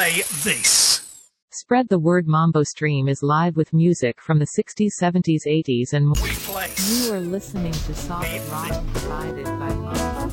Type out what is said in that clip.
play this. Spread the word. Mambo Stream is live with music from the 60s, 70s, 80s and more. We place. You are listening to Soft Rock provided by Mambo.